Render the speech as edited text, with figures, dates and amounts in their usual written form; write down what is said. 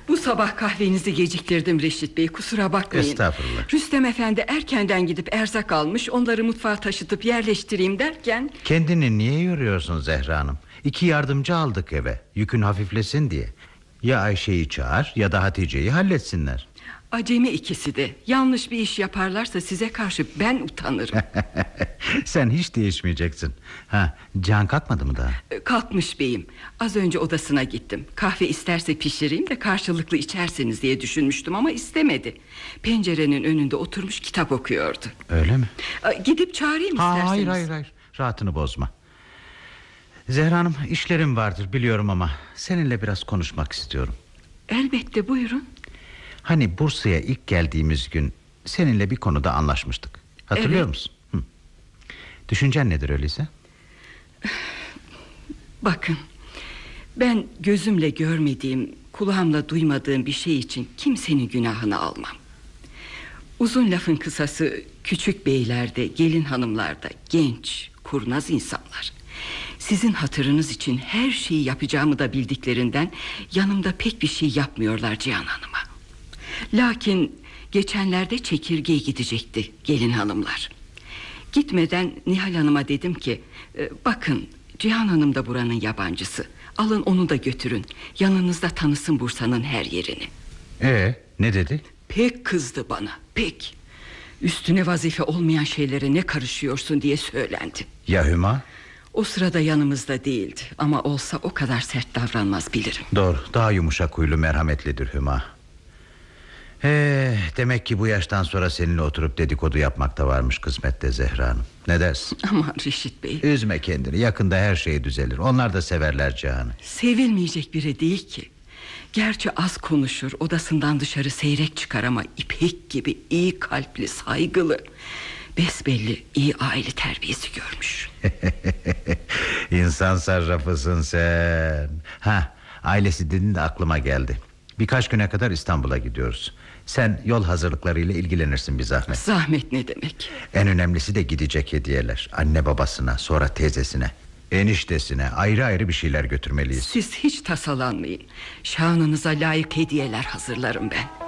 Bu sabah kahvenizi geciktirdim Reşit Bey, kusura bakmayın. Estağfurullah. Rüstem Efendi erkenden gidip erzak almış, onları mutfağa taşıtıp yerleştireyim derken... Kendini niye yoruyorsun Zehra Hanım? 2 yardımcı aldık eve, yükün hafiflesin diye. Ya Ayşe'yi çağır ya da Hatice'yi halletsinler. Acemi ikisi de. Yanlış bir iş yaparlarsa size karşı ben utanırım. Sen hiç değişmeyeceksin. Can kalkmadı mı daha? Kalkmış beyim. Az önce odasına gittim. Kahve isterse pişireyim de karşılıklı içerseniz diye düşünmüştüm ama istemedi. Pencerenin önünde oturmuş kitap okuyordu. Öyle mi? Gidip çağırayım isterseniz. Hayır, rahatını bozma. Zehra Hanım, işlerim vardır biliyorum ama seninle biraz konuşmak istiyorum. Elbette, buyurun. Hani Bursa'ya ilk geldiğimiz gün seninle bir konuda anlaşmıştık. Hatırlıyor musun? Düşüncen nedir öyleyse? Bakın, ben gözümle görmediğim, kulağımla duymadığım bir şey için kimsenin günahını almam. Uzun lafın kısası, küçük beylerde, gelin hanımlarda genç, kurnaz insanlar. Sizin hatırınız için her şeyi yapacağımı da bildiklerinden yanımda pek bir şey yapmıyorlar Cihan Hanım'a. Lakin geçenlerde çekirgeye gidecekti gelin hanımlar. Gitmeden Nihal Hanım'a dedim ki, bakın Cihan Hanım da buranın yabancısı, alın onu da götürün, yanınızda tanısın Bursa'nın her yerini. Ne dedi? Pek kızdı bana, pek. Üstüne vazife olmayan şeylere ne karışıyorsun diye söylendi. Ya Hüma? O sırada yanımızda değildi, ama olsa o kadar sert davranmaz bilirim. Doğru, daha yumuşak huylu, merhametlidir Hüma. Demek ki bu yaştan sonra seninle oturup dedikodu yapmak da varmış kısmette Zehra Hanım. Ne dersin? Aman Reşit Bey, üzme kendini, yakında her şey düzelir. Onlar da severler Cihan'ı. Sevilmeyecek biri değil ki. Gerçi az konuşur, odasından dışarı seyrek çıkar ama ipek gibi iyi kalpli, saygılı. Besbelli iyi aile terbiyesi görmüş. İnsan sarrafısın sen. Ailesi dedin de aklıma geldi. Birkaç güne kadar İstanbul'a gidiyoruz. Sen yol hazırlıklarıyla ilgilenirsin bir zahmet. Zahmet ne demek? En önemlisi de gidecek hediyeler. Anne babasına, sonra teyzesine, eniştesine ayrı ayrı bir şeyler götürmeliyiz. Siz hiç tasalanmayın. Şanınıza layık hediyeler hazırlarım ben.